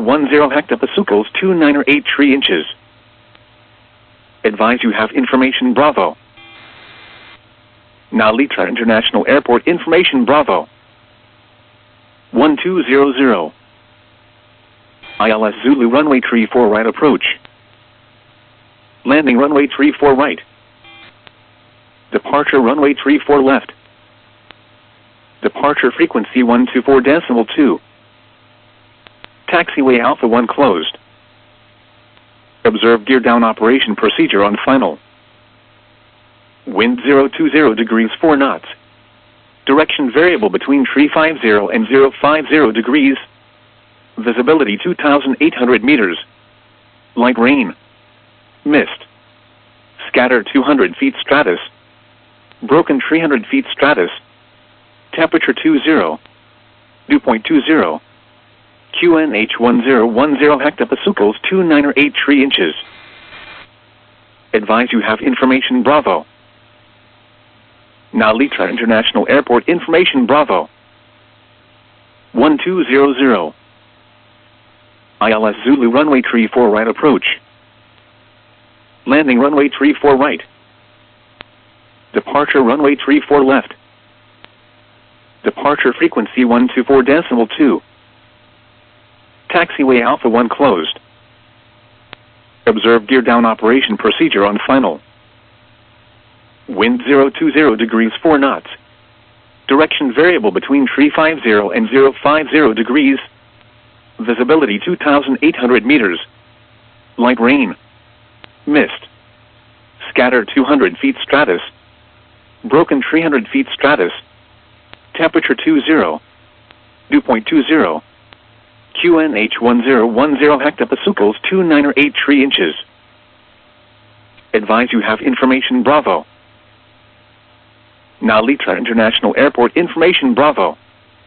hectopascals 298 inches. Advise you have information Bravo. Now Litra International Airport information Bravo. 1200. ILS Zulu runway 34 right approach. Landing runway 34 right. Departure runway 34 left. Departure frequency 124.2. Taxiway Alpha 1 closed. Observe gear down operation procedure on final. Wind 020 degrees 4 knots. Direction variable between 350 and 050 degrees. Visibility 2,800 meters. Light rain. Mist. Scattered 200 feet stratus. Broken 300 feet stratus. Temperature 20. Dew point 20. QNH 1010 hectopascals 298 inches. Advise you have information Bravo. Now Litra International Airport information Bravo. 1200. ILS Zulu runway 34 right approach. Landing runway 34 right. Departure runway 34 left. Departure frequency 124.2. Taxiway Alpha 1 closed. Observe gear down operation procedure on final. Wind 020 degrees 4 knots. Direction variable between 350 and 050 degrees. Visibility 2,800 meters. Light rain. Mist. Scattered 200 feet stratus. Broken 300 feet stratus. Temperature 20. Dew point 20. QNH 1010 hectopascals 298 inches. Advise you have information Bravo. Now Litra International Airport information Bravo.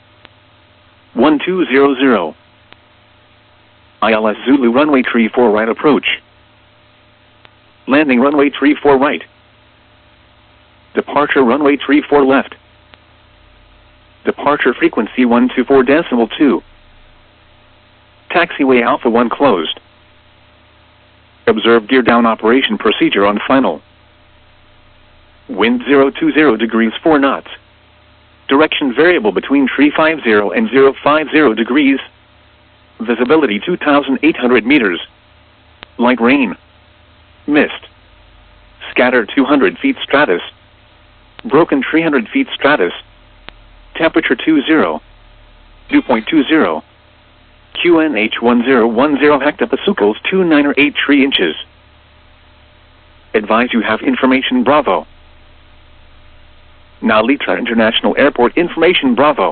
1200. ILS Zulu runway 34 right approach. Landing runway 34 right. Departure runway 34 left. Departure frequency 124.2. Taxiway Alpha 1 closed. Observe gear down operation procedure on final. Wind 020 degrees 4 knots. Direction variable between 350 and 050 degrees. Visibility 2,800 meters. Light rain. Mist. Scattered 200 feet stratus. Broken 300 feet stratus. Temperature 20. Dew point 20. QNH 1010 hectopascals 298 inches. Advise you have information Bravo. Now Litra International Airport information Bravo.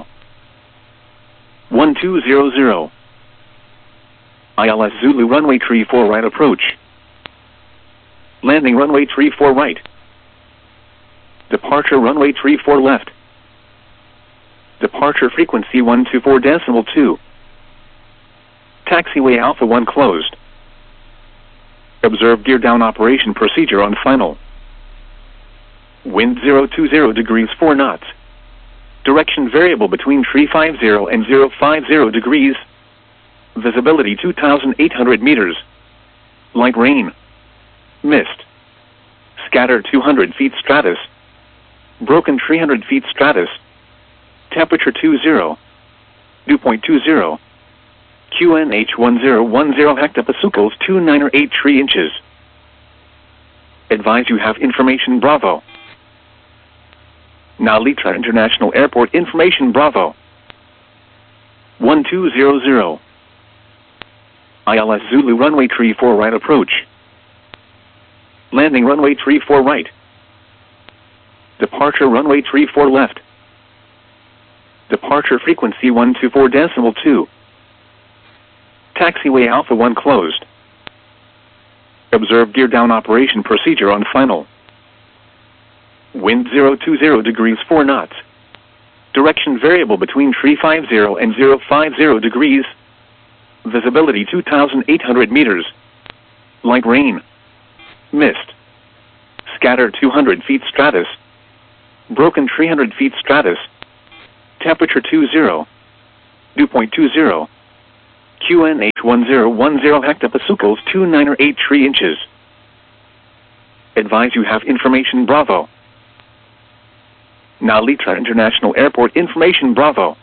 1200. ILS Zulu runway 34 right approach. Landing runway 34 right. Departure runway 34 left. Departure frequency 124.2. Taxiway Alpha 1 closed. Observe gear down operation procedure on final. Wind 020 degrees 4 knots. Direction variable between 350 and 050 degrees. Visibility 2,800 meters. Light rain. Mist. Scattered 200 feet stratus. Broken 300 feet stratus. Temperature 20. Dew point 20. QNH 1010 hectopascals 298 inches. Advise you have information Bravo. Now Litra International Airport information Bravo. 1200. ILS Zulu runway 34 right approach. Landing runway 34 right. Departure runway 34 left. Departure frequency 124.2. Taxiway Alpha 1 closed. Observe gear down operation procedure on final. Wind 020 degrees 4 knots. Direction variable between 350 and 050 degrees. Visibility 2,800 meters. Light rain. Mist. Scattered 200 feet stratus. Broken 300 feet stratus. Temperature 20. Dew point 20. QNH1010 hectopascals 2983 inches. Advise you have information Bravo. Nalitra International Airport information Bravo.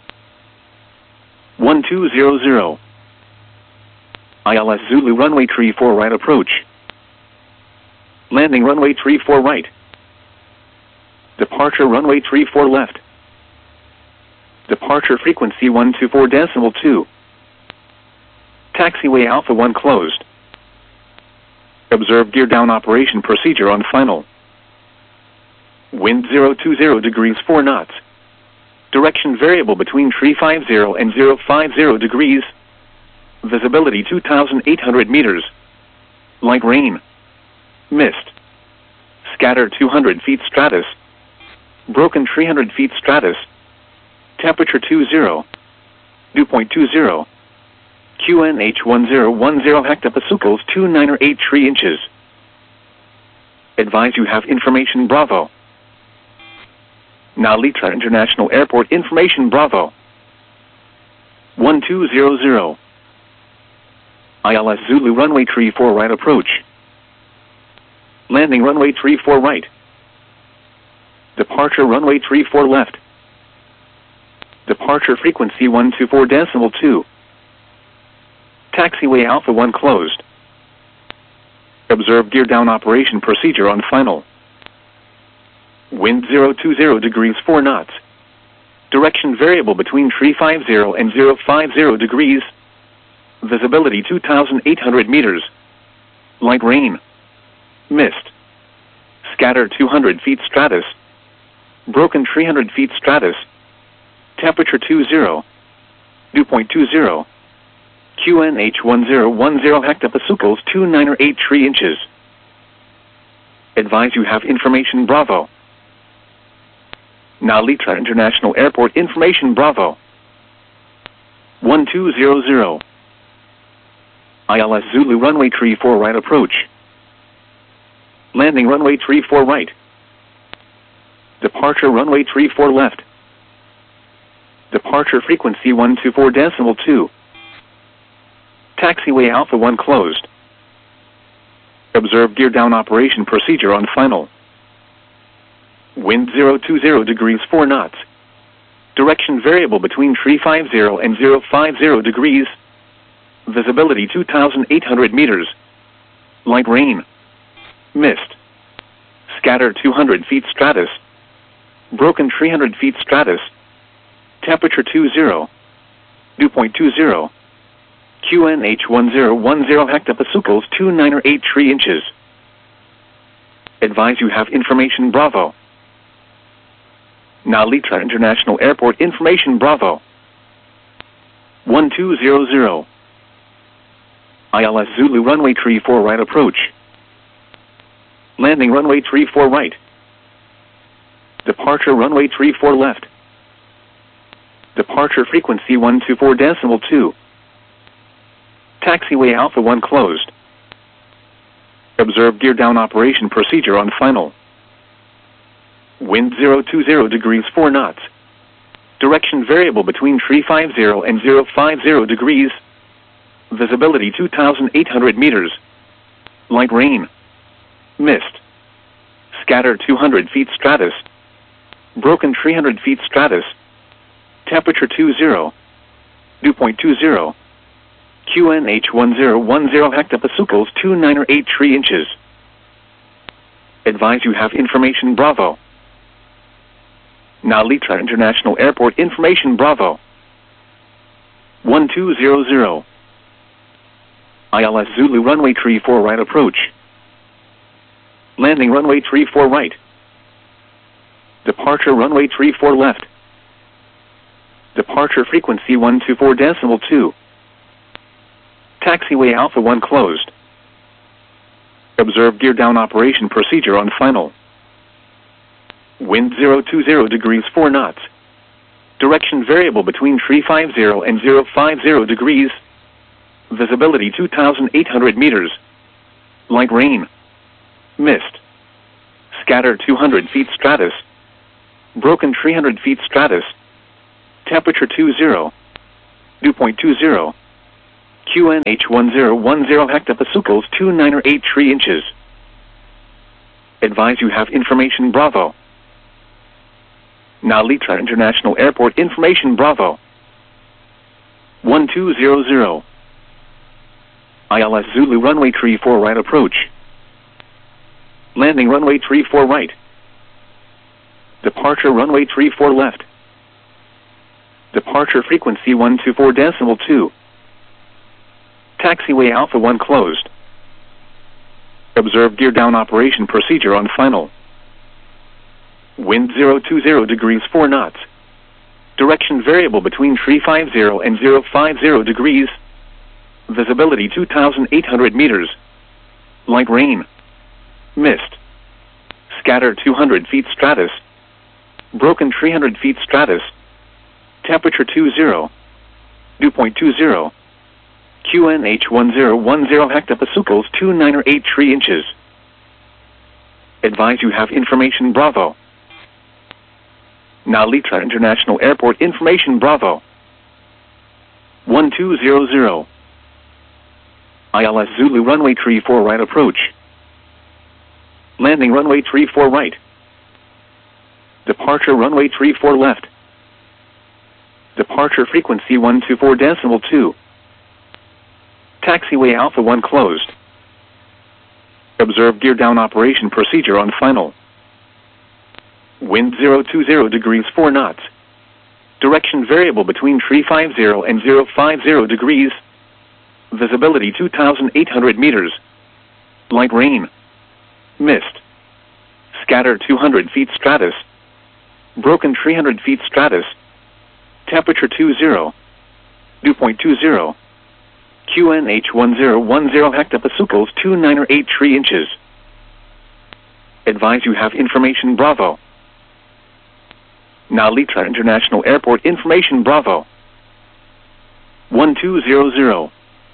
1200. ILS Zulu runway 34 right approach. Landing runway 34 right. Departure runway 34 left. Departure frequency 124.2. Taxiway Alpha 1 closed. Observe gear down operation procedure on final. Wind 020 degrees 4 knots. Direction variable between 350 and 050 degrees. Visibility 2,800 meters. Light rain. Mist. Scattered 200 feet stratus. Broken 300 feet stratus. Temperature 20. Dew point 20. QNH1010 hectopascals 2983 inches. Advise you have information Bravo. Nalitra International Airport information Bravo. 1200. ILS Zulu runway 34 right approach. Landing runway 34 right. Departure runway 34 left. Departure frequency 124.2. Taxiway Alpha 1 closed. Observe gear down operation procedure on final. Wind 020 degrees 4 knots. Direction variable between 350 and 050 degrees. Visibility 2,800 meters. Light rain. Mist. Scattered 200 feet stratus. Broken 300 feet stratus. Temperature 20. Dew point 20. QNH1010 hectopascals 2983 inches. Advise you have information Bravo. Nalitra International Airport information Bravo. 1200. ILS Zulu runway 34 right approach. Landing runway 34 right. Departure runway 34 left. Departure frequency 124.2. Taxiway Alpha 1 closed. Observe gear down operation procedure on final. Wind 020 degrees 4 knots. Direction variable between 350 and 050 degrees. Visibility 2,800 meters. Light rain. Mist. Scattered 200 feet stratus. Broken 300 feet stratus. Temperature 20. Dew point 20. QNH1010 hectopascals 2983 inches. Advise you have information Bravo. Nalitra International Airport information Bravo. 1200. ILS Zulu runway 34 right approach. Landing runway 34 right. Departure runway 34 left. Departure frequency 124.2. Taxiway Alpha 1 closed. Observe gear down operation procedure on final. Wind 020 degrees 4 knots. Direction variable between 350 and 050 degrees. Visibility 2,800 meters. Light rain. Mist. Scattered 200 feet stratus. Broken 300 feet stratus. Temperature 20. Dew point 20. QNH1010 hectopascals 2983 inches. Advise you have information Bravo. Nalitra International Airport information Bravo. 1200. ILS Zulu runway 34 right approach. Landing runway 34 right. Departure runway 34 left. Departure frequency 124.2. Taxiway Alpha 1 closed. Observe gear down operation procedure on final. Wind 020 degrees 4 knots. Direction variable between 350 and 050 degrees. Visibility 2,800 meters. Light rain. Mist. Scattered 200 feet stratus. Broken 300 feet stratus. Temperature 20. Dew point 20. QNH 1010 hectopascals 29 or 8 3 inches. Advise you have information Bravo. Nalitra International Airport information Bravo. 1200. ILS Zulu runway 34 right approach. Landing runway 34 right. Departure runway 34 left. Departure frequency 124.2. Taxiway Alpha 1 closed. Observe gear down operation procedure on final. Wind 020 degrees 4 knots. Direction variable between 350 and 050 degrees. Visibility 2,800 meters. Light rain. Mist. Scatter 200 feet stratus. Broken 300 feet stratus. Temperature 20. Dew point 20. QNH 1010 hectopascals 29 or 8 3 inches. Advise you have information Bravo. Nalitra International Airport information Bravo. 1200. ILS Zulu runway 34 right approach. Landing runway 34 right. Departure runway 34 left. Departure frequency 124.2. Taxiway Alpha 1 closed. Observe gear down operation procedure on final. Wind 020 degrees 4 knots. Direction variable between 350 and 050 degrees. Visibility 2,800 meters. Light rain. Mist. Scatter 200 feet stratus. Broken 300 feet stratus. Temperature 20. Dew point 20. QNH 1010 hectopascals 29 or 8 3 inches. Advise you have information Bravo. Nalitra International Airport information Bravo. 1200.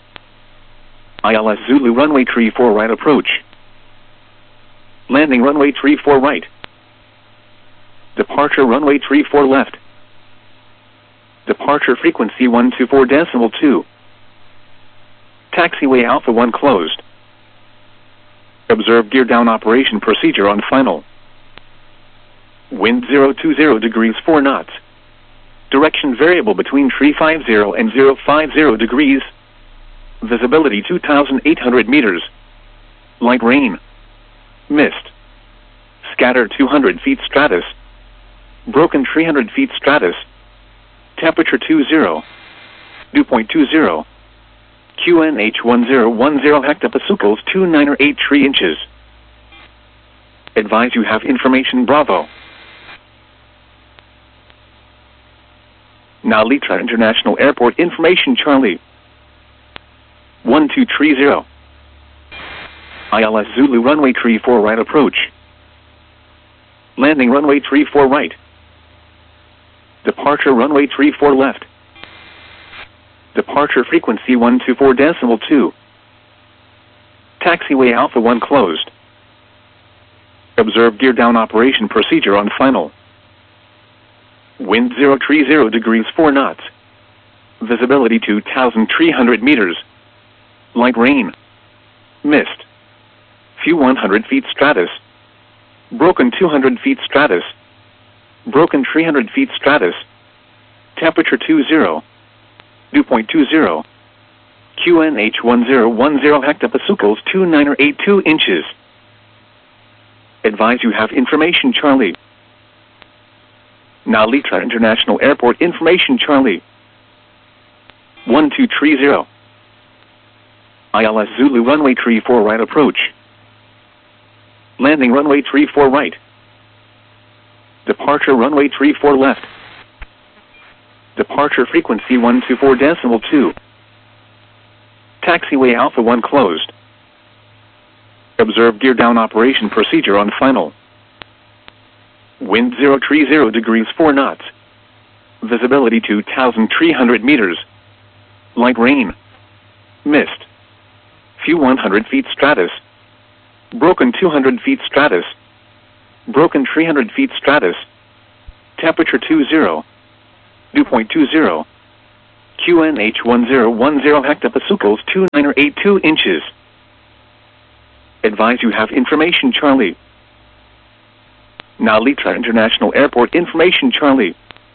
ILS Zulu runway 34 right approach. Landing runway 34 right. Departure runway 34 left. Departure frequency 124.2. Taxiway Alpha 1 closed. Observe gear down operation procedure on final. Wind 020 degrees 4 knots. Direction variable between 350 and 050 degrees. Visibility 2,800 meters. Light rain. Mist. Scatter 200 feet stratus. Broken 300 feet stratus. Temperature 20. Dew point 20. QNH 1010 hectopascals 29 or 8 3 inches. Advise you have information Bravo. Nalitra International Airport information Charlie. 1230. ILS Zulu runway 34 right approach. Landing runway 34 right. Departure runway 34 left. Departure frequency 124.2. Taxiway Alpha 1 closed. Observe gear down operation procedure on final. Wind 030 degrees 4 knots. Visibility 2,300 meters. Light rain. Mist. Few 100 feet stratus. Broken 200 feet stratus. Broken 300 feet stratus. Temperature 20. Dew point 20. QNH 1010 hectopascals 29 or 82 inches. Advise you have information Charlie. Nalitra International Airport information Charlie. 1230. ILS Zulu runway 34 right approach. Landing runway 34 right. Departure runway 34 left. Departure frequency 124.2. Taxiway Alpha 1 closed. Observe gear down operation procedure on final. Wind 030 degrees 4 knots. Visibility 2,300 meters. Light rain. Mist. Few 100 feet stratus. Broken 200 feet stratus. Broken 300 feet stratus. Temperature 20. Dew point 20. QNH1010 hectopascals 2982 inches. Advise you have information Charlie. Nalita International Airport information Charlie.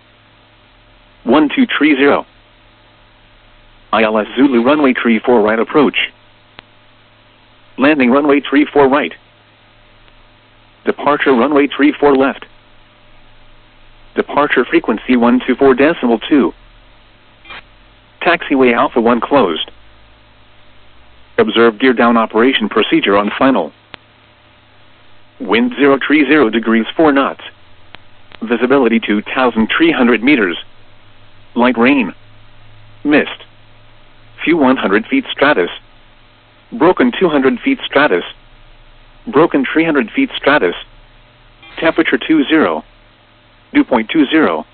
1230. ILS Zulu runway 34 right approach. Landing runway 34 right. Departure runway 34 left. Departure frequency 124.2. Taxiway Alpha 1 closed. Observe gear down operation procedure on final. Wind 030 degrees 4 knots. Visibility 2,300 meters. Light rain. Mist. Few 100 feet stratus. Broken 200 feet stratus. Broken 300 feet stratus. Temperature 20. Dew point 20.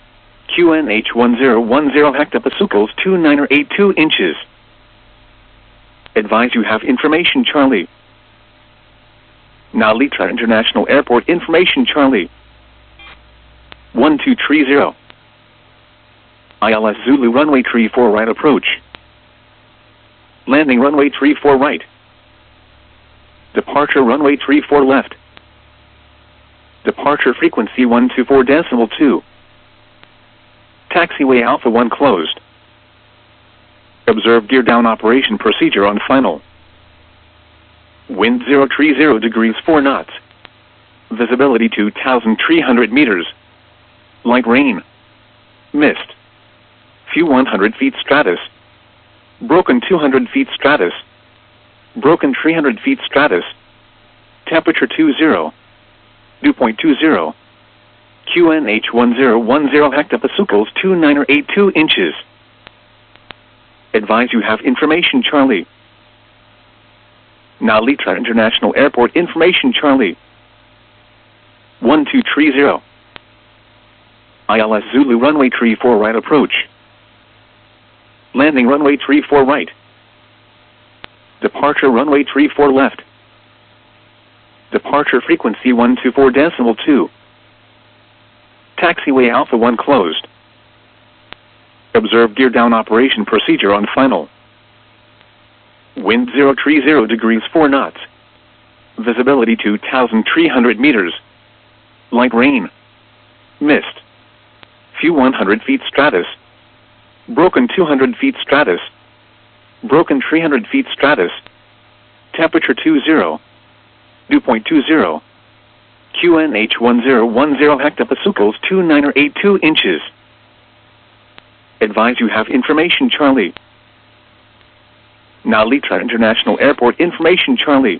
QNH1010 hectopascals 2982 inches. Advise you have information Charlie. Nalita International Airport information Charlie. 1230. ILS Zulu runway 34 right approach. Landing runway 34 right. Departure runway 34 left. Departure frequency 124.2. Taxiway Alpha 1 closed. Observe gear down operation procedure on final. Wind 030 degrees 4 knots. Visibility 2,300 meters. Light rain. Mist. Few 100 feet stratus. Broken 200 feet stratus. Broken 300 feet stratus. Temperature 20. Dew point 20. QNH1010 hectopascals 2982 inches. Advise you have information Charlie. Nalita International Airport information Charlie. 1230. ILS Zulu runway 34 right approach. Landing runway 34 right. Departure runway 34 left. Departure frequency 124.2. Taxiway Alpha 1 closed. Observe gear down operation procedure on final. Wind 030 degrees 4 knots. Visibility 2,300 meters. Light rain. Mist. Few 100 feet stratus. Broken 200 feet stratus. Broken 300 feet stratus. Temperature 20. Dew point 20. QNH1010 hectopascals 2982 inches. Advise you have information Charlie. Nalita International Airport information Charlie.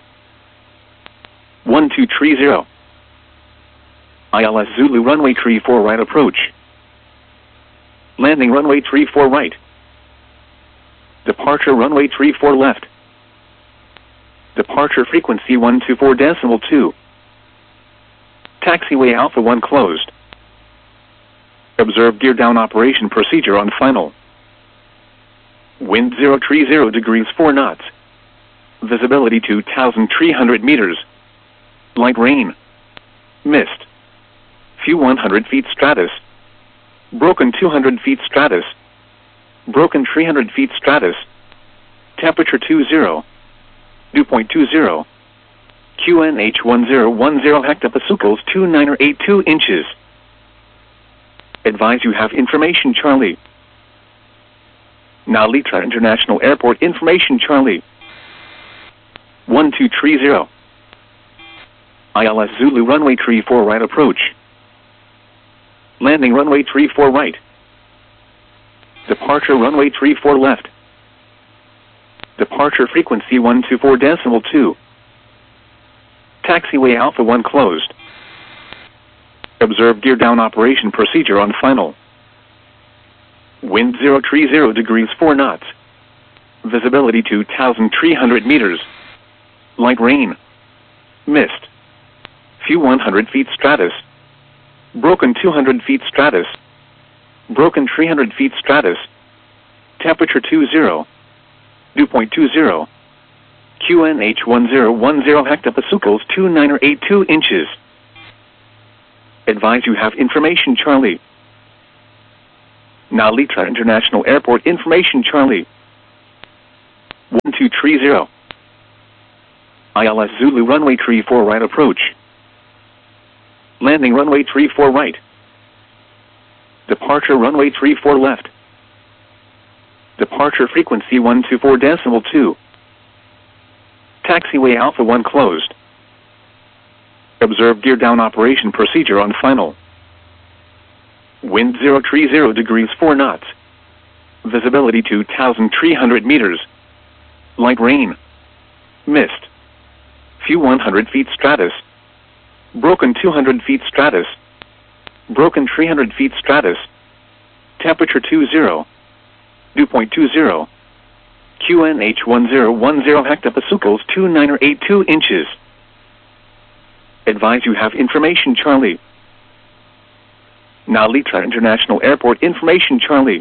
1230. ILS Zulu runway 34 right approach. Landing runway 34 right. Departure runway 34 left. Departure frequency 124.2. Taxiway Alpha 1 closed. Observe gear down operation procedure on final. Wind 030 degrees 4 knots. Visibility 2,300 meters. Light rain. Mist. Few 100 feet stratus. Broken 200 feet stratus. Broken 300 feet stratus. Temperature 20. Dew point 20. QNH1010 hectopascals 2982 inches. Advise you have information Charlie. Nalita International Airport information Charlie. 1230. ILS Zulu runway 34 right approach. Landing runway 34 right. Departure runway 34 left. Departure frequency 124.2. Taxiway Alpha 1 closed. Observe gear down operation procedure on final. Wind 030 degrees 4 knots. Visibility 2,300 meters. Light rain. Mist. Few 100 feet stratus. Broken 200 feet stratus. Broken 300 feet stratus. Temperature 20. Dew point 20. QNH1010 hectopascals 2982 inches. Advise you have information Charlie. Nalita International Airport information Charlie. 1230. ILS Zulu runway 34 right approach. Landing runway 34 right. Departure runway 34 left. Departure frequency 124.2. Taxiway Alpha 1 closed. Observe gear down operation procedure on final. Wind 030 degrees 4 knots. Visibility 2,300 meters. Light rain. Mist. Few 100 feet stratus. Broken 200 feet stratus. Broken 300 feet stratus. Temperature 20. Dew point 20. QNH 1010 hectopascals 2982 inches. Advise you have information Charlie. Nalita International Airport information Charlie.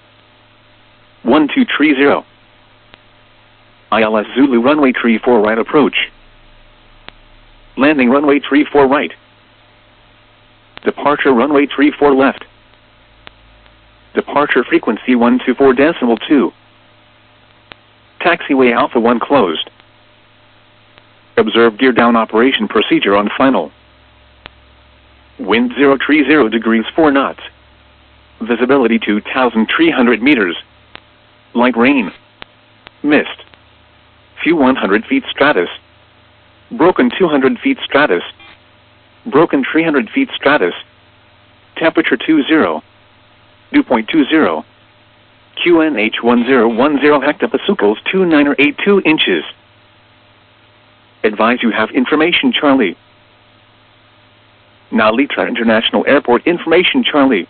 1230. ILS Zulu runway 34 right approach. Landing runway 34 right. Departure runway 34 left. Departure frequency 124.2. Taxiway Alpha 1 closed. Observe gear down operation procedure on final. Wind 030 degrees 4 knots. Visibility 2,300 meters. Light rain. Mist. Few 100 feet stratus. Broken 200 feet stratus. Broken 300 feet stratus. Temperature 20. Dew point 20. QNH 1010 hectopascals 2982 inches. Advise you have information Charlie. Nalita International Airport information Charlie.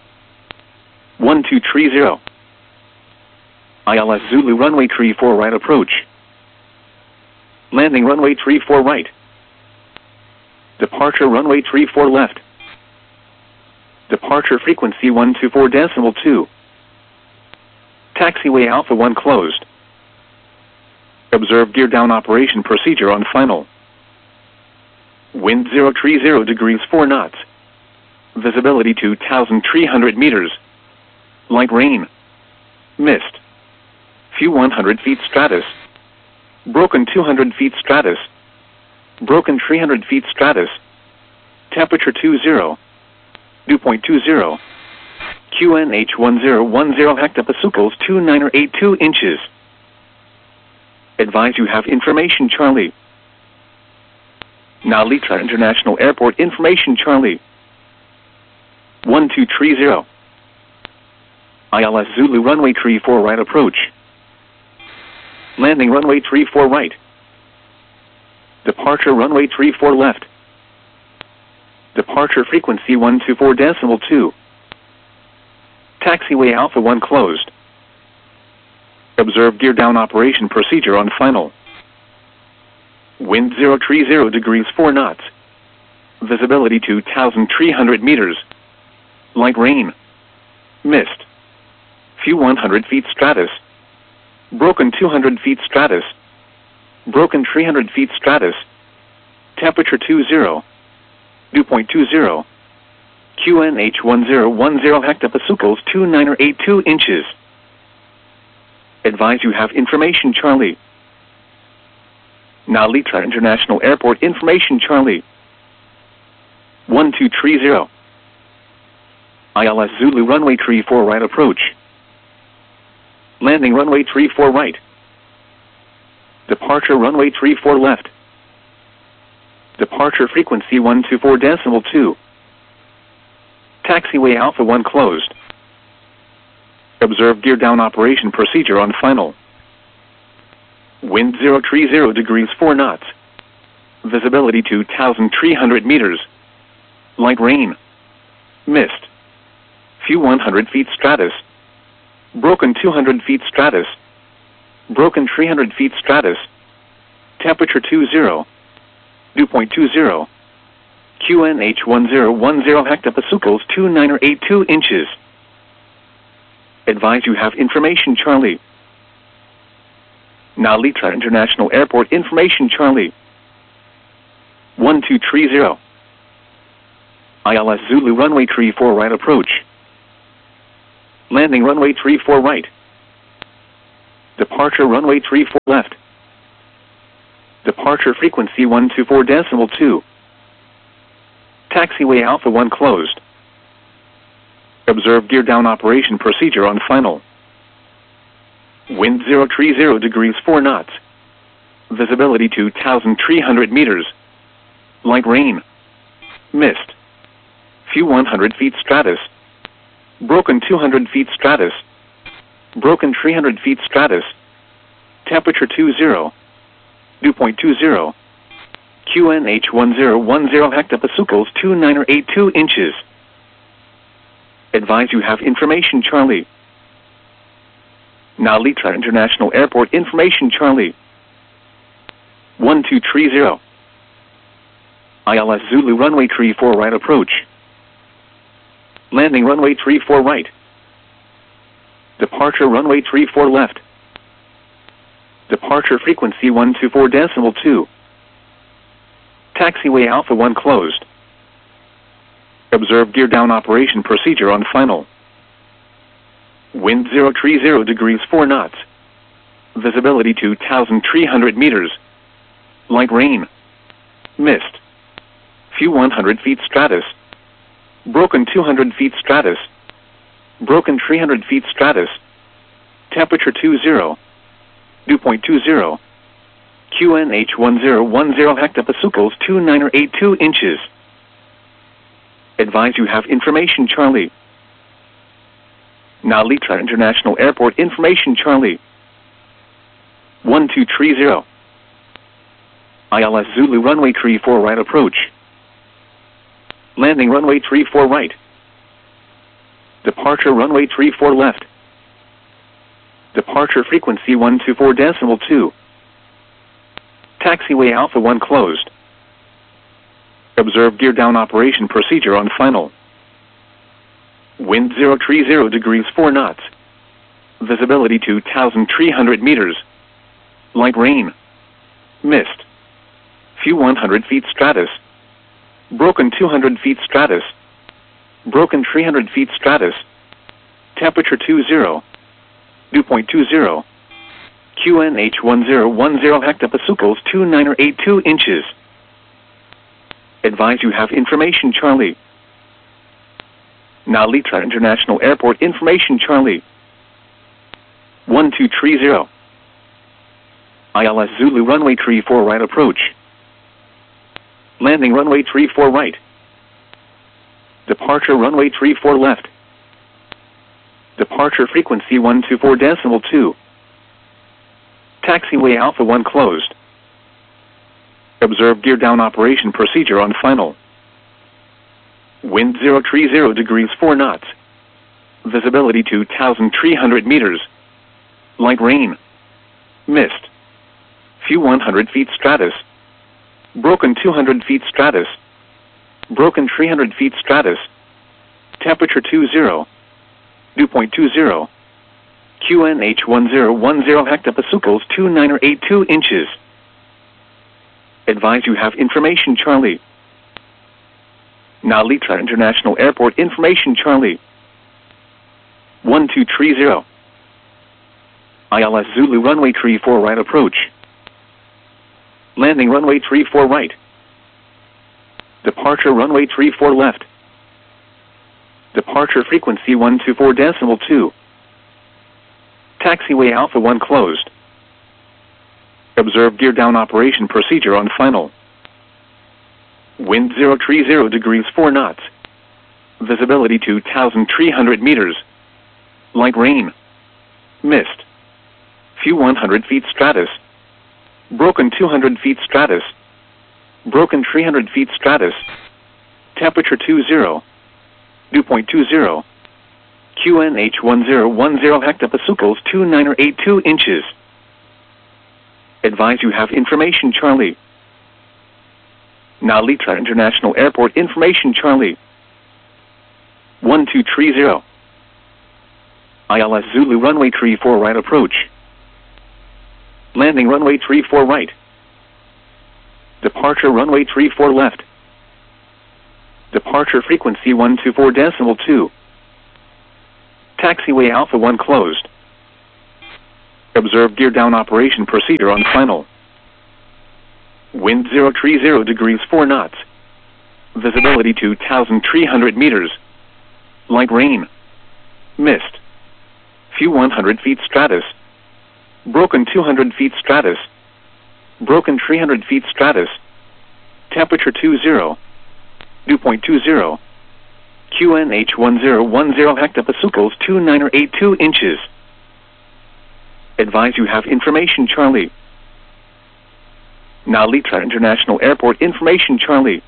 1230. ILS Zulu runway 34 right approach. Landing runway 34 right. Departure runway 34 left. Departure frequency 124.2. Taxiway Alpha 1 closed. Observe gear down operation procedure on final. Wind 030 degrees 4 knots. Visibility 2,300 meters. Light rain. Mist. Few 100 feet stratus. Broken 200 feet stratus. Broken 300 feet stratus. Temperature 20. Dew point 20. QNH 1010 hectopascals 2982 inches. Advise you have information Charlie. Nalita International Airport information Charlie. 1230. ILS Zulu runway 34 right approach. Landing runway 34 right. Departure runway 34 left. Departure frequency 124.2. Taxiway Alpha 1 closed. Observe gear down operation procedure on final. Wind 030 degrees 4 knots. Visibility 2,300 meters. Light rain. Mist. Few 100 feet stratus. Broken 200 feet stratus. Broken 300 feet stratus. Temperature 20. Dew point 20. QNH 1010 hectopascals 2982 inches. Advise you have information Charlie. Nalita International Airport information Charlie. 1230. ILS Zulu runway 34 right approach. Landing runway 34 right. Departure runway 34 left. Departure frequency 124.2. Taxiway Alpha 1 closed. Observe gear down operation procedure on final. Wind 030 degrees 4 knots. Visibility 2,300 meters. Light rain. Mist. Few 100 feet stratus. Broken 200 feet stratus. Broken 300 feet stratus. Temperature 20. Dew point 20. QNH 1010 hectopascals 2982 inches. Advise you have information Charlie. Nalita International Airport information Charlie. 1230. ILS Zulu runway 34 right approach. Landing runway 34 right. Departure runway 34 left. Departure frequency 124.2. Taxiway Alpha 1 closed. Observe gear down operation procedure on final. Wind 030 degrees 4 knots. Visibility 2,300 meters. Light rain. Mist. Few 100 feet stratus. Broken 200 feet stratus. Broken 300 feet stratus. Temperature 20. Dew point 20. QNH 1010 hectopascals 2982 inches. Advise you have information Charlie. Nalita International Airport information Charlie. 1230. ILS Zulu runway 34 right approach. Landing runway 34 right. Departure runway 34 left. Departure frequency 124.2. Taxiway Alpha 1 closed. Observe gear down operation procedure on final. Wind 030 degrees 4 knots. Visibility 2,300 meters. Light rain. Mist. Few 100 feet stratus. Broken 200 feet stratus. Broken 300 feet stratus. Temperature 20. Dew point 20. QNH 1010 hectopascals 2982 inches. Advise you have information Charlie. Nalita International Airport information Charlie. 1230. ILS Zulu runway 34 right approach. Landing runway 34 right. Departure runway 34 left. Departure frequency 124.2. Taxiway Alpha 1 closed. Observe gear down operation procedure on final. Wind 030 degrees 4 knots. Visibility 2,300 meters. Light rain. Mist. Few 100 feet stratus. Broken 200 feet stratus. Broken 300 feet stratus. Temperature 20. Dew point 20. QNH 1010 hectopascals 2982 inches. Advise you have information Charlie. Nalita International Airport information Charlie. 1230. ILS Zulu runway 34 right approach. Landing runway 34 right. Departure runway 34 left. Departure frequency 124.2. Taxiway Alpha 1 closed. Observe gear down operation procedure on final. Wind 030 degrees 4 knots. Visibility 2,300 meters. Light rain. Mist. Few 100 feet stratus. Broken 200 feet stratus. Broken 300 feet stratus. Temperature 20. Dew point 20. QNH 1010 hectopascals 2982 inches. Advise you have information Charlie. Nalita International Airport information Charlie. 1230. ILS Zulu runway 34 right approach. Landing runway 34 right. Departure runway 34 left. Departure frequency 124.2. Taxiway Alpha 1 closed. Observe gear down operation procedure on final. Wind 030 degrees 4 knots. Visibility 2,300 meters. Light rain. Mist. Few 100 feet stratus. Broken 200 feet stratus. Broken 300 feet stratus. Temperature 20. Dew point 20. QNH 1010 hectopascals 2982 inches. Advise you have information Charlie. Nalita International Airport information Charlie. 1230. ILS Zulu runway 34 right approach. Landing runway 34 right. Departure runway 34 left. Departure frequency 124.2. Taxiway Alpha 1 closed. Observe gear down operation procedure on final. Wind 030 degrees 4 knots. Visibility 2,300 meters. Light rain. Mist. Few 100 feet stratus. Broken 200 feet stratus. Broken 300 feet stratus. Temperature 20. Dew point 20. QNH 1010 hectopascals 2982 inches. Advise you have information Charlie. Nalitra International Airport information Charlie.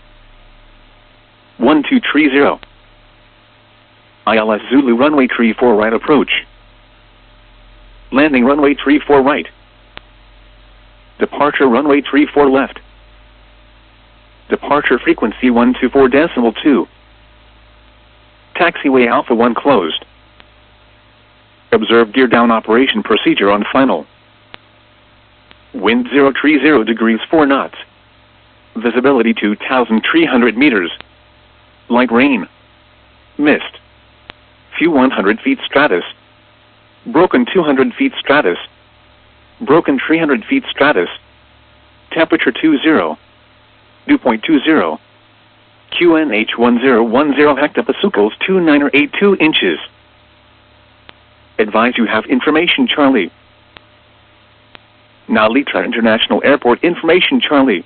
1230. ILS Zulu runway 34 right approach. Landing runway 34 right. Departure runway 34 left. Departure frequency 124.2. Taxiway Alpha 1 closed. Observe gear down operation procedure on final. Wind 030 degrees 4 knots. Visibility 2,300 meters. Light rain. Mist. Few 100 feet stratus. Broken 200 feet stratus. Broken 300 feet stratus. Temperature 20. Dew point 20. QNH 1010 hectopascals 2982 inches. Advise you have information Charlie. Nalitra International Airport information Charlie.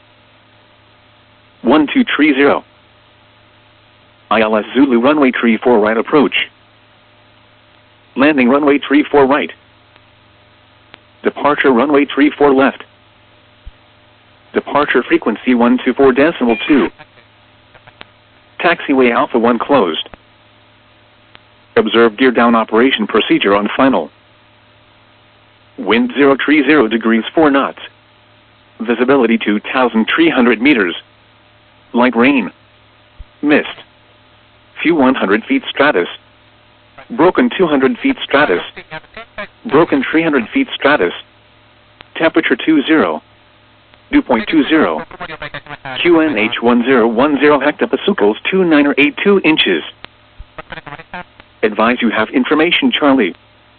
1230. ILS Zulu runway 34 right approach. Landing runway 34 right. Departure runway 34 left. Departure frequency 124.2. Taxiway Alpha 1 closed. Observe gear down operation procedure on final. Wind 030 degrees 4 knots. Visibility 2,300 meters. Light rain. Mist. Few 100 feet stratus. Broken 200 feet stratus. Broken 300 feet stratus. Temperature 20. Dew point 20. QNH 1010 hectopascals 2982 inches. Advise you have information Charlie.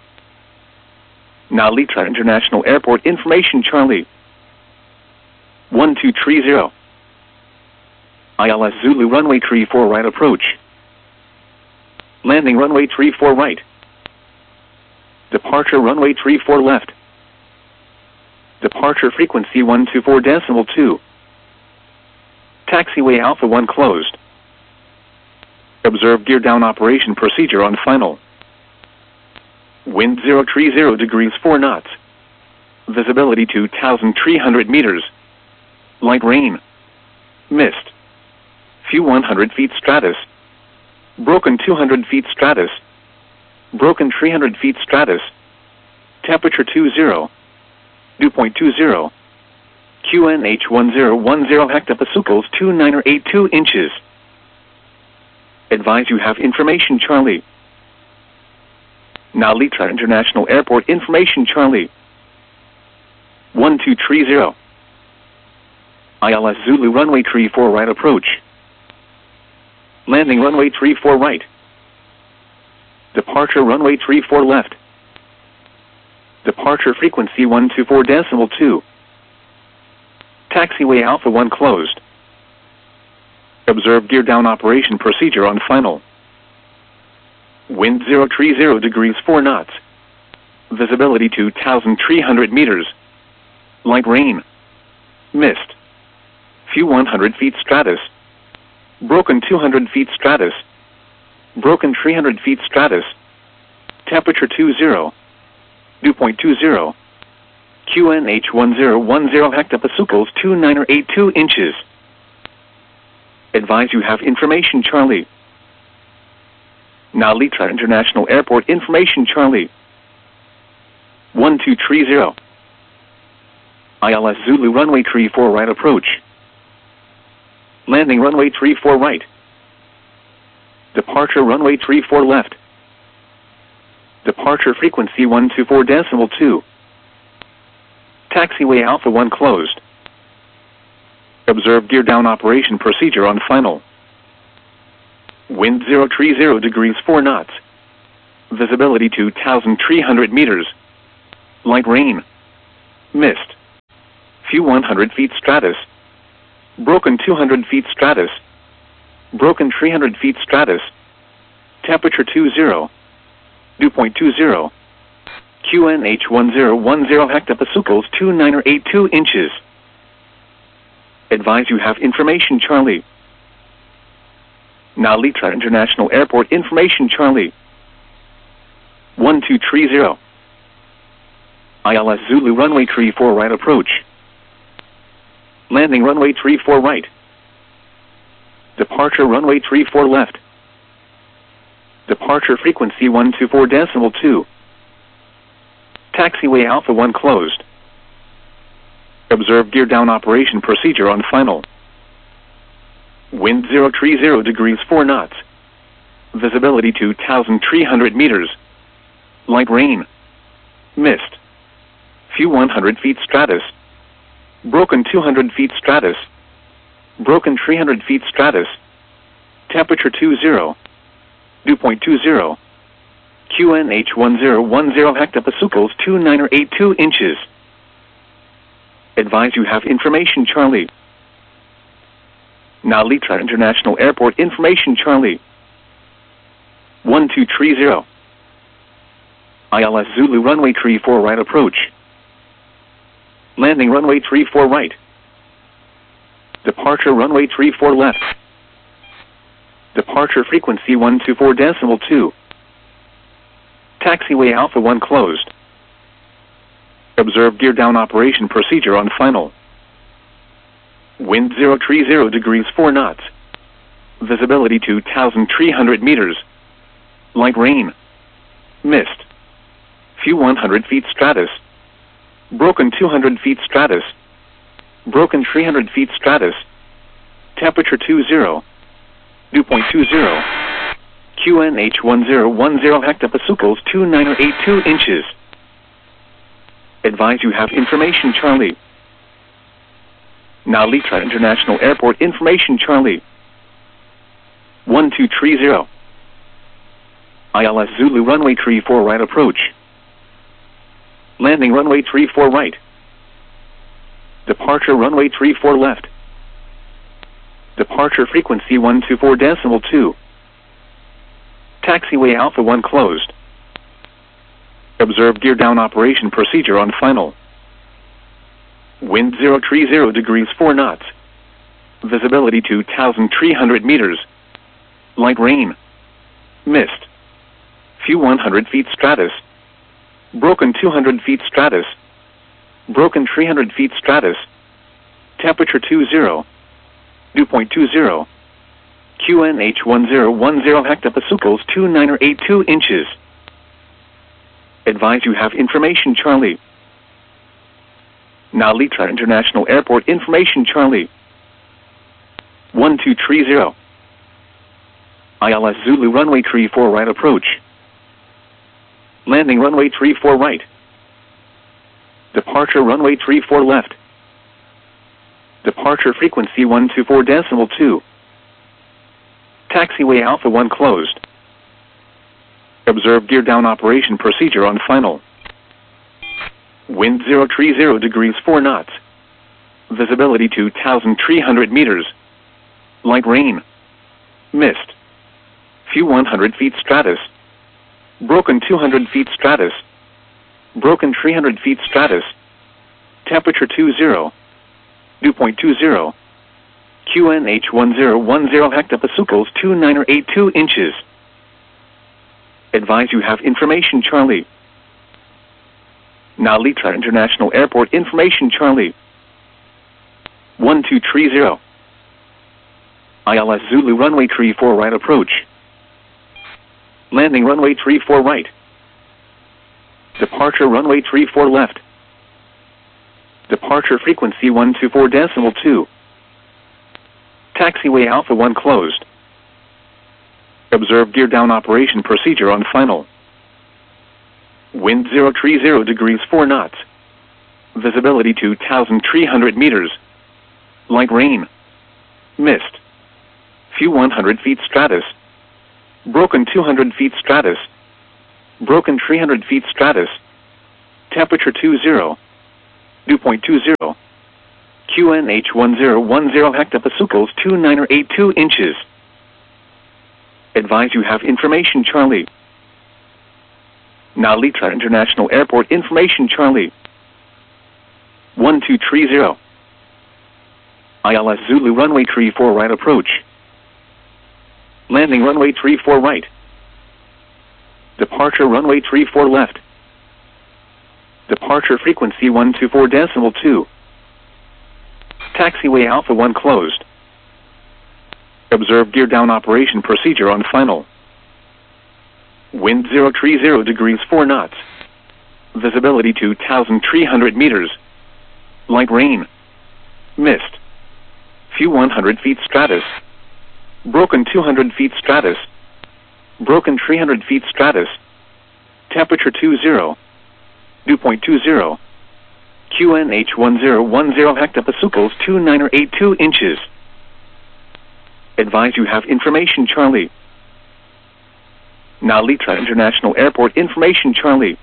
Nalitra International Airport information Charlie. 1230. ILS Zulu runway 34 right approach. Landing runway 34 right. Departure runway 34 left. Departure frequency 124.2. Taxiway Alpha 1 closed. Observe gear down operation procedure on final. Wind 030 degrees 4 knots. Visibility 2,300 meters. Light rain. Mist. Few 100 feet stratus. Broken 200 feet stratus. Broken 300 feet stratus. Temperature 20. Dew point 20. QNH 1010 hectopascals 2982 inches. Advise you have information Charlie. Nalitra International Airport information Charlie. 1230. ILS Zulu runway 34 right approach. Landing runway 34 right. Departure runway 34 left. Departure frequency 124.2. Taxiway Alpha 1 closed. Observe gear down operation procedure on final. Wind 030 degrees 4 knots. Visibility 2,300 meters. Light rain. Mist. Few 100 feet stratus. Broken 200 feet stratus. Broken 300 feet stratus. Temperature 20. Dew point 20. QNH 1010 hectopascals 2982 inches. Advise you have information Charlie. Nalitra International Airport information Charlie. 1230. ILS Zulu runway 34 right approach. Landing runway 34 right. Departure runway 34 left. Departure frequency 124.2. Taxiway Alpha 1 closed. Observe gear down operation procedure on final. Wind 030 degrees 4 knots. Visibility 2,300 meters. Light rain. Mist. Few 100 feet stratus. Broken 200 feet stratus. Broken 300 feet stratus. Temperature 20. Dew point 20. QNH 1010 hectopascals 2982 inches. Advise you have information Charlie. Nalitra International Airport information Charlie. 1230. ILS Zulu runway 34 right approach. Landing runway 34 right. Departure runway 34 left. Departure frequency 124.2. Taxiway Alpha 1 closed. Observe gear down operation procedure on final. Wind 030 degrees 4 knots. Visibility 2,300 meters. Light rain. Mist. Few 100 feet stratus. Broken 200 feet stratus. Broken 300 feet stratus. Temperature 20. Dew point 20. QNH 1010 hectopascals 2982 inches. Advise you have information Charlie. Nalitra International Airport information Charlie. 1230. ILS Zulu runway 34 right approach. Landing runway 34 right. Departure runway 34 left. Departure frequency 124.2. Taxiway Alpha 1 closed. Observe gear down operation procedure on final. Wind 030 degrees 4 knots. Visibility 2,300 meters. Light rain. Mist. Few 100 feet stratus. Broken 200 feet stratus. Broken 300 feet stratus. Temperature 20. Dew point 20. QNH 1010 hectopascals 2982 inches. Advise you have information Charlie. Nalitra International Airport information Charlie. 1230. ILS Zulu runway 34 right approach. Landing runway 34 right. Departure runway 34 left. Departure frequency 124.2. Taxiway Alpha 1 closed. Observe gear down operation procedure on final. Wind 030 degrees 4 knots. Visibility 2,300 meters. Light rain. Mist. Few 100 feet stratus. Broken 200 feet stratus. Broken 300 feet stratus. Temperature 20. Dew point 20. QNH 1010 hectopascals 2982 inches. Advise you have information Charlie. Nalitra International Airport information Charlie. 1230. ILS Zulu runway 34 right approach. Landing runway 34 right. Departure runway 34 left. Departure frequency 124.2. Taxiway Alpha 1 closed. Observe gear down operation procedure on final. Wind 030 degrees 4 knots. Visibility 2,300 meters. Light rain. Mist. Few 100 feet stratus. Broken 200 feet stratus. Broken 300 feet stratus. Temperature 20. Dew point 20. QNH 1010 hectopascals 2982 inches. Advise you have information Charlie. Nalitra International Airport information Charlie. 1230. ILS Zulu runway 34 right approach. Landing runway 34 right. Departure runway 34 left. Departure frequency 124.2. Taxiway Alpha 1 closed. Observe gear down operation procedure on final. Wind 030 degrees 4 knots. Visibility 2,300 meters. Light rain. Mist. Few 100 feet stratus. Broken 200 feet stratus. Broken 300 feet stratus. Temperature 20. Dew point 20. QNH 1010 hectopascals 2982 inches. Advise you have information Charlie. Nalita International Airport information Charlie. 1230. ILS Zulu runway 34 right approach. Landing runway 34 right. Departure runway 34 left. Departure frequency 124.2. Taxiway Alpha 1 closed. Observe gear down operation procedure on final. Wind 030 degrees 4 knots. Visibility 2,300 meters. Light rain. Mist. Few 100 feet stratus. Broken 200 feet stratus. Broken 300 feet stratus. Temperature 20. Dew point 20. QNH 1010 hectopascals 2982 inches. Advise you have information Charlie. Nalita International Airport information Charlie.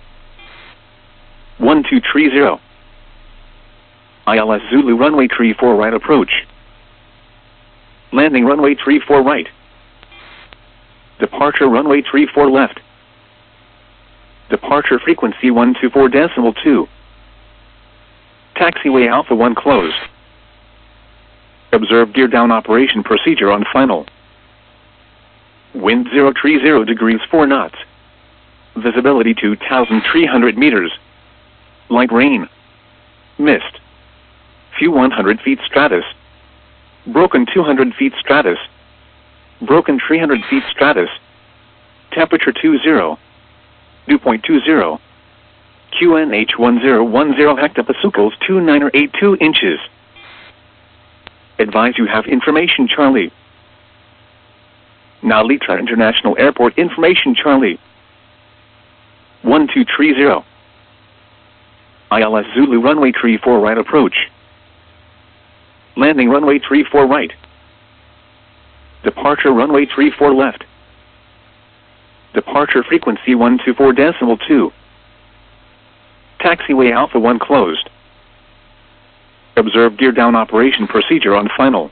1230. ILS Zulu runway 34 right approach. Landing runway 34 right. Departure runway 34 left. Departure frequency 124.2. Taxiway Alpha 1 closed. Observe gear down operation procedure on final. Wind 030 degrees 4 knots. Visibility 2,300 meters. Light rain. Mist. Few 100 feet stratus. Broken 200 feet stratus. Broken 300 feet stratus. Temperature 20. Dew point 20. QNH 1010 hectopascals 2982 inches. Advise you have information Charlie. Nalita International Airport information Charlie. 1230. ILS Zulu runway 34 right approach. Landing runway 34 right. Departure runway 34 left. Departure frequency 124.2. Taxiway Alpha 1 closed. Observe gear down operation procedure on final.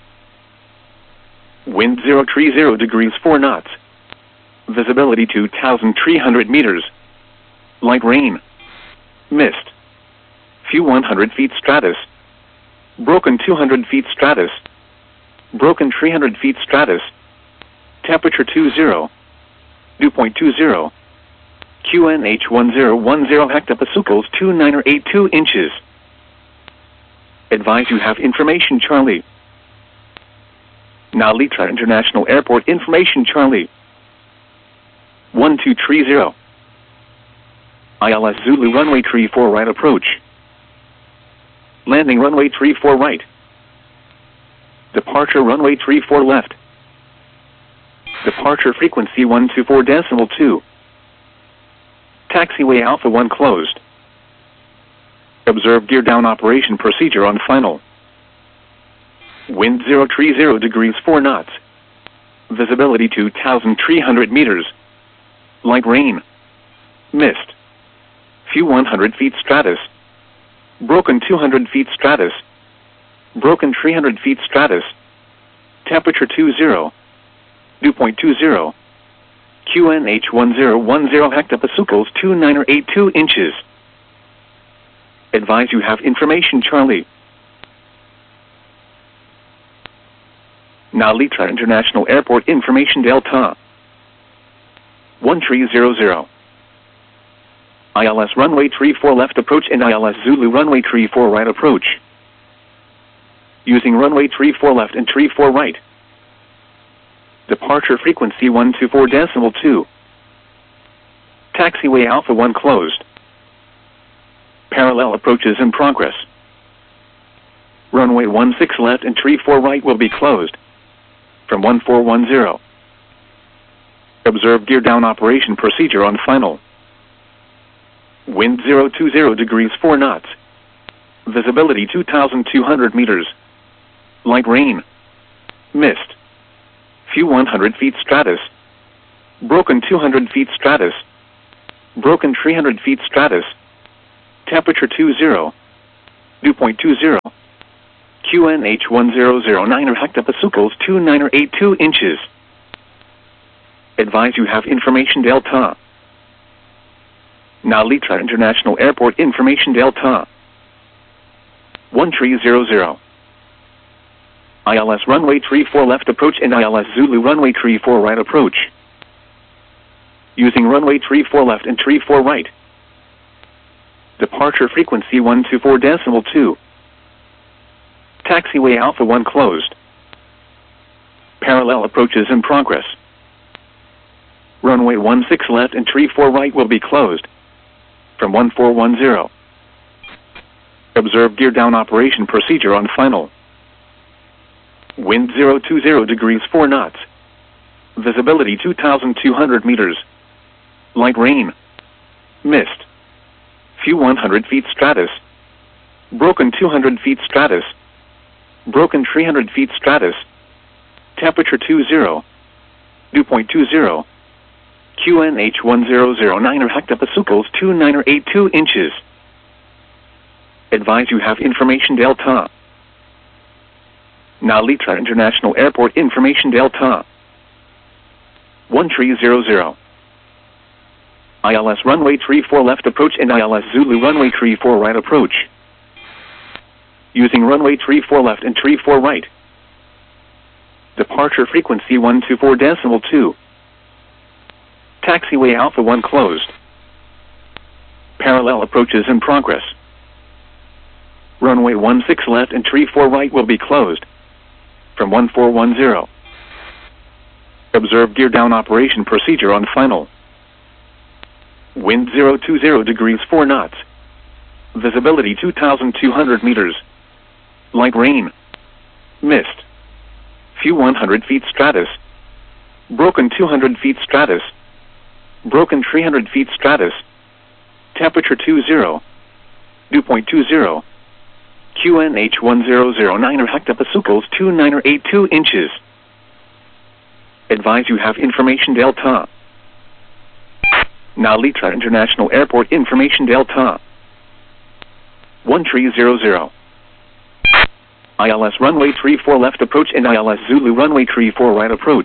Wind 030 degrees 4 knots. Visibility 2,300 meters. Light rain. Mist. Few 100 feet stratus. Broken 200 feet stratus. Broken 300 feet stratus. Temperature 20. Dew point 20. QNH 1010 hectopascals 2982 inches. Advise you have information Charlie. Nalita International Airport information Charlie. 1230. ILS Zulu runway 34 right approach. Landing runway 34 right. Departure runway 34 left. Departure frequency 124.2. Taxiway Alpha 1 closed. Observe gear down operation procedure on final. Wind 030 degrees 4 knots. Visibility 2,300 meters. Light rain. Mist. Few 100 feet stratus. Broken 200 feet stratus. Broken 300 feet stratus. Temperature 20. Dew point 20. QNH 1010 hectopascals 2982 inches. Advise you have information Charlie. Nalita International Airport information Delta. 1300. ILS runway 34 left approach and ILS Zulu runway 34 right approach. Using runway 34 left and 34 right. Departure frequency 124.2. Taxiway Alpha 1 closed. Parallel approaches in progress. Runway 16 left and 34 right will be closed. From 1410. Observe gear down operation procedure on final. Wind 020 degrees 4 knots. Visibility 2,200 meters. Light rain. Mist. Few 100 feet stratus. Broken 200 feet stratus. Broken 300 feet stratus. Temperature 20. Dew point 20. QNH 1009 hectopascals 2982 inches. Advise you have information Delta. Nalita International Airport information Delta. 1300. ILS runway 34 left approach and ILS Zulu runway 34 right approach. Using runway 34 left and 34 right. Departure frequency 124.2. Taxiway Alpha 1 closed. Parallel approaches in progress. Runway 16 left and 34 right will be closed. From 1410. Observe gear down operation procedure on final. Wind 020 degrees 4 knots. Visibility 2,200 meters. Light rain. Mist. Few 100 feet stratus. Broken 200 feet stratus. Broken 300 feet stratus. Temperature 20. Dew point 20. QNH 1009 hectopascals 2982 inches. Advise you have information Delta. Nalita International Airport information Delta. 1300. ILS runway 34 left approach and ILS Zulu runway 34 right approach. Using runway 34 left and 34 right. Departure frequency 124.2. Taxiway Alpha 1 closed. Parallel approaches in progress. Runway 16 left and 34 right will be closed. From 1410. Observe gear down operation procedure on final. Wind 020 degrees 4 knots. Visibility 2,200 meters. Light rain. Mist. Few 100 feet stratus. Broken 200 feet stratus. Broken 300 feet stratus. Temperature 20. Dew point 20. QNH 1009 hectopascals 2982 inches. Advise you have information Delta. Nalita International Airport information Delta. 1300. ILS runway 34 left approach and ILS Zulu runway 34 right approach.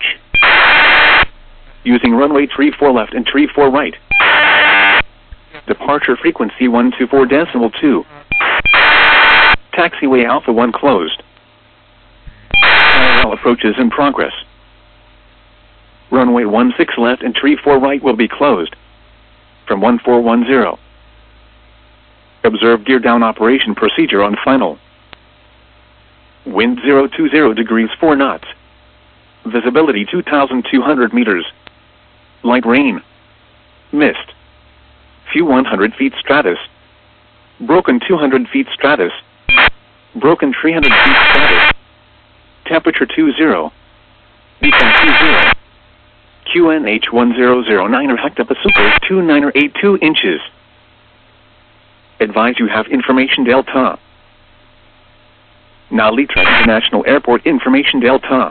Using runway 34 left and 34 right. Departure frequency 124.2. Taxiway Alpha 1 closed. Parallel approaches in progress. Runway 16 left and 34 right will be closed. From 1410. Observe gear down operation procedure on final. Wind 020 degrees 4 knots. Visibility 2,200 meters. Light rain. Mist. Few 100 feet stratus. Broken 200 feet stratus. Broken 300 feet stratus. Temperature 20. Dew point 20. QNH 1009 hectopascals 2982 inches. Advise you have information Delta. Nalita International Airport information Delta.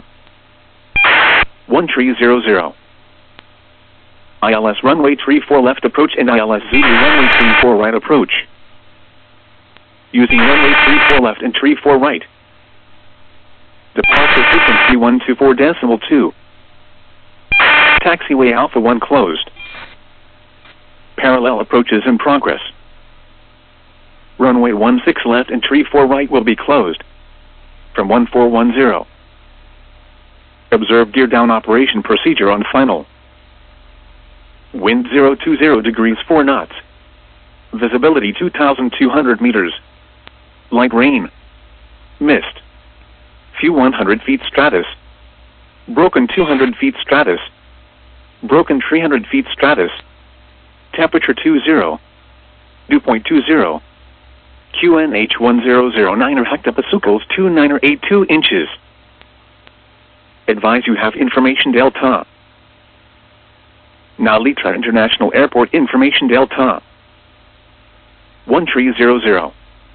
1300. ILS runway 34 left approach and ILS Zulu runway 34 right approach. Using runway 34 left and 34 right. Departure frequency 124.2. Taxiway Alpha 1 closed. Parallel approaches in progress. Runway 16 left and 34 right will be closed. From 1410. Observe gear down operation procedure on final. Wind 020 degrees 4 knots. Visibility 2,200 meters. Light rain. Mist. Few 100 feet stratus. Broken 200 feet stratus. Broken 300 feet stratus. Temperature 20. Dew point 20. QNH 1009 hectopascals 2982 inches. Advise you have information Delta. Nalita International Airport information Delta. 1300.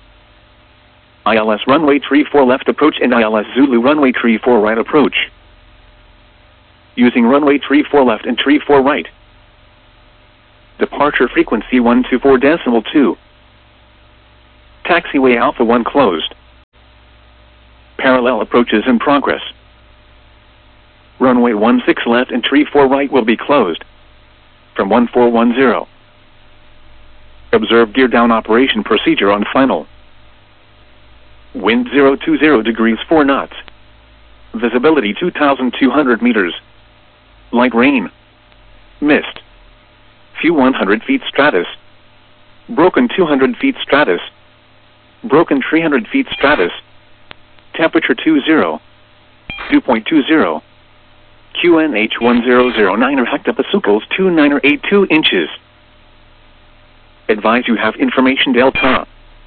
ILS runway 34 left approach and ILS Zulu runway 34 right approach. Using runway 34 left and 34 right. Departure frequency 124.2. Taxiway Alpha 1 closed. Parallel approaches in progress. Runway 16 left and tree 4 right will be closed. From 1410. Observe gear down operation procedure on final. Wind 020 degrees 4 knots. Visibility 2,200 meters. Light rain. Mist. Few 100 feet stratus. Broken 200 feet stratus. Broken 300 feet stratus. Temperature 20. Dew point 20. QNH 1009 hectopascals 2982 inches. Advise you have information Delta.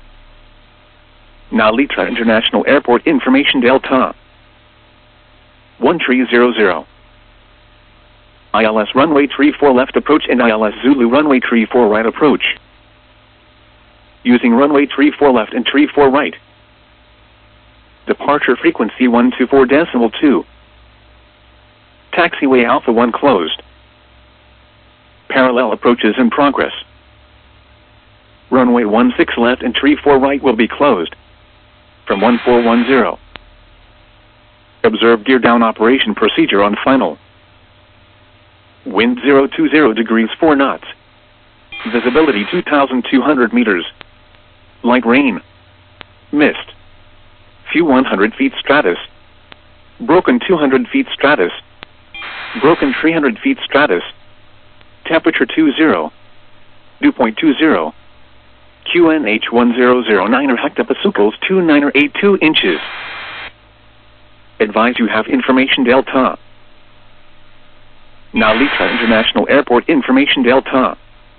Nalita International Airport information Delta. 1300. ILS runway 34 left approach and ILS Zulu runway 34 right approach. Using runway 34 left and 34 right. Departure frequency 124.2. Taxiway Alpha 1 closed. Parallel approaches in progress. Runway 16 left and 34 right will be closed. From 1410. Observe gear down operation procedure on final. Wind 020 degrees 4 knots. Visibility 2,200 meters. Light rain. Mist. Few 100 feet stratus. Broken 200 feet stratus. Broken 300 feet stratus. Temperature 20. Dew point 20. QNH 1009 hectopascals 2982 inches. Advise you have information Delta. Nalita International Airport information Delta.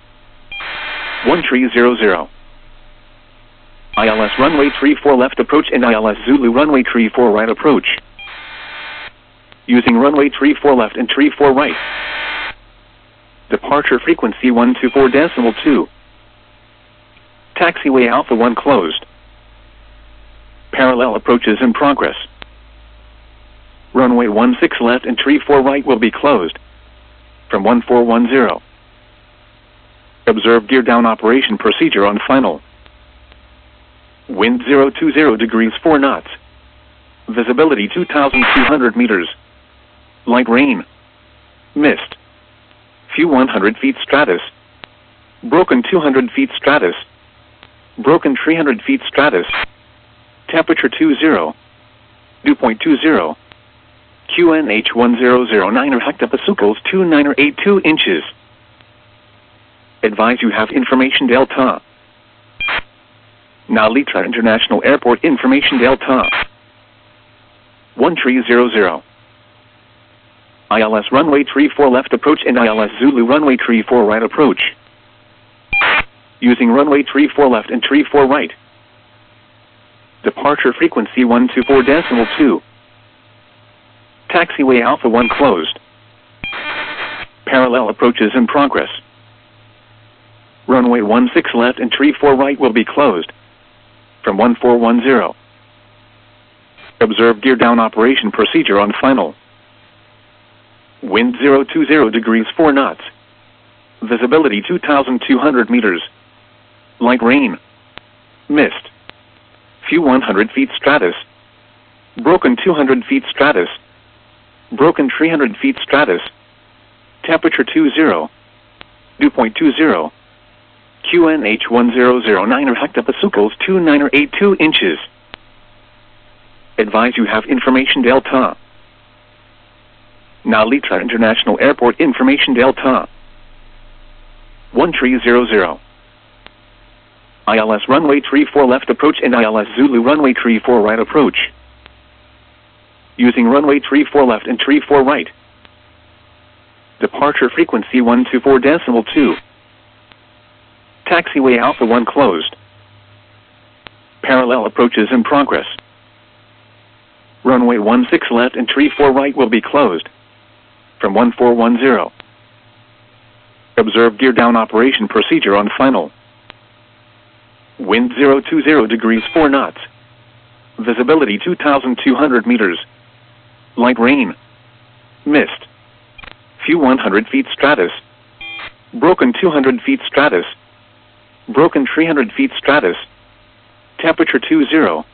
1300. ILS runway 34 left approach and ILS Zulu runway 34 right approach. Using runway 34 left and 34 right. Departure frequency 124.2. Taxiway Alpha 1 closed. Parallel approaches in progress. Runway 16 left and 34 right will be closed. From 1410. Observe gear down operation procedure on final. Wind 020 degrees 4 knots. Visibility 2,200 meters. Light rain. Mist. Few 100 feet stratus. Broken 200 feet stratus. Broken 300 feet stratus. Temperature 20. Dew point 20. QNH 1009 hectopascals 2982 inches. Advise you have information Delta. Nalita International Airport information Delta. 1300. ILS runway 34 left approach and ILS Zulu runway 34 right approach. Using runway 34 left and 34 right. Departure frequency 124.2. Taxiway Alpha 1 closed. Parallel approaches in progress. Runway 16 left and 34 right will be closed. From 1410. Observe gear down operation procedure on final. Wind 020 degrees 4 knots. Visibility 2,200 meters. Light rain. Mist. Few 100 feet stratus. Broken 200 feet stratus. Broken 300 feet stratus. Temperature 20. Dew point 20. QNH 1009 hectopascals 2982 inches. Advise you have information Delta. Nalita International Airport information Delta. 1300. ILS runway 34 left approach and ILS Zulu runway 34 right approach. Using runway 34 left and 34 right. Departure frequency 124.2. Taxiway Alpha 1 closed. Parallel approaches in progress. Runway 16 left and 34 right will be closed. From 1410. Observe gear down operation procedure on final. Wind 020 degrees 4 knots. Visibility 2,200 meters. Light rain. Mist. Few 100 feet stratus. Broken 200 feet stratus. Broken 300 feet stratus. Temperature 20.